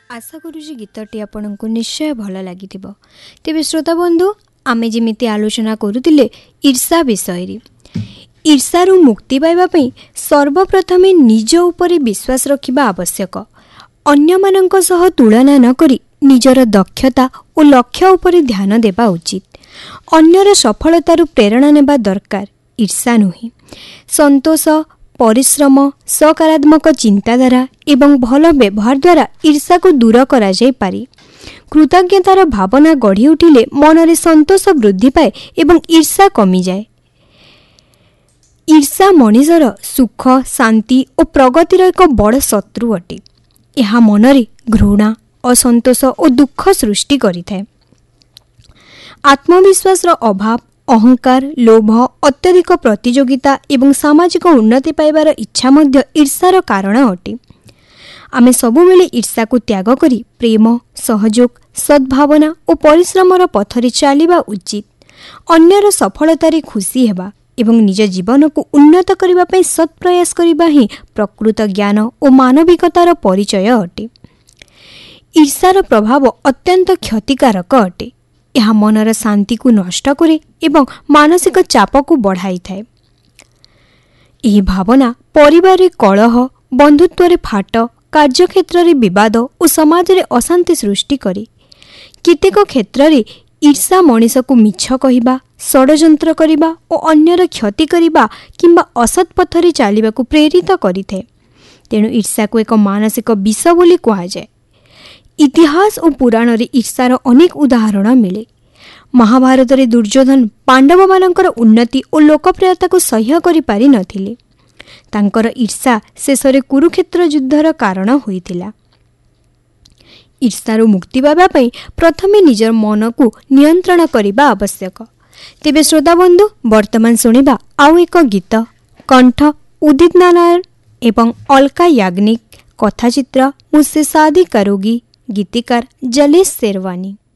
आशा करुँच गीतटी आपको निश्चय भल लगी तेज श्रोता बंधु आमे जमिति आलोचना करुले ईर्षा विषय। ईर्षारू मुक्ति पाइबापी सर्वप्रथम निज उपरे विश्वास रखिबा आवश्यक। अन्य मानक सह तुलना न करी निजर दक्षता और लक्ष्य उपरे ध्यान देबा उचित। अन्यर सफलतारू प्रेरणा नेबा दरकार, ईर्षा नुहे। संतोष, परिश्रम, सकारात्मक चिंताधारा एवं भल व्यवहार द्वारा ईर्षा को दूर करा जाय पारे। कृतज्ञतार भावना गढ़ी उठिले मनरे संतोष वृद्धि पाए एवं ईर्षा कमी जाए। ईर्षा मनिषर सुख, शांति और प्रगतिर एक बड़ शत्रु अटे। यह मनरे घृणा, असंतोष और दुख सृष्टि करिथाए। आत्मविश्वास अभाव, अहंकार, लोभ, अत्यधिक प्रतियोगिता एवं सामाजिक उन्नति पाइबार इच्छा मध्य ईर्षार कारण अटे। आमे सबुबेले ईर्षा को त्याग करी प्रेम, सहयोग, सद्भावना और परिश्रमर पथरे चलिबा उचित। अन्यर सफलतारे खुशी हेबा एवं निज जीवन को उन्नत करिबा पई सत् प्रयास करिबा ही प्रकृत ज्ञान और मानविकतार परिचय अटे। ईर्षार प्रभाव अत्यंत क्षतिकारक अटे। यह मनर शांति को नष्ट करे एवं मानसिक चाप को बढ़ाई थाए। यह भावना परिवार रे कलह, बंधुत्व रे फाट, कार्यक्षेत्र रे विवाद और समाज रे अशांति सृष्टि करे। केतेक क्षेत्र रे ईर्षा मनीष को मिछ कहिबा, षडयंत्र करिबा और अन्यर क्षति करिबा किंबा असत् पथरे चलिबा को प्रेरित करिथे। तेणु ईर्षा को एक मानसिक विष बोली कहा जाए। इतिहास और पुराण रे ईर्षार अनेक उदाहरण मिले। महाभारत रे दुर्योधन पांडव मानकर उन्नति और लोकप्रियता को सह्य करि पारि नथिले। तांकर ईर्षा शेषरे कुरुक्षेत्र युद्धर कारण होइतिला। ईर्षारू मुक्ति पाइबा पई प्रथमे निजर मन को नियंत्रण करिबा आवश्यक। तेबे श्रोता बंधु वर्तमान सुनिबा आउ एक गीत। कंठ उदित नारायण एवं अलका याग्निक, कथाचित्र मुझसे शादी करोगी, गीतिकार जलेश शेरवानी।